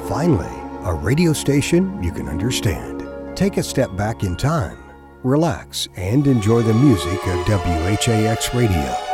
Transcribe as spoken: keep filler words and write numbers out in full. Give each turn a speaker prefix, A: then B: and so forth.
A: Finally, a radio station you can understand. Take a step back in time, relax, and enjoy the music of W H A X Radio.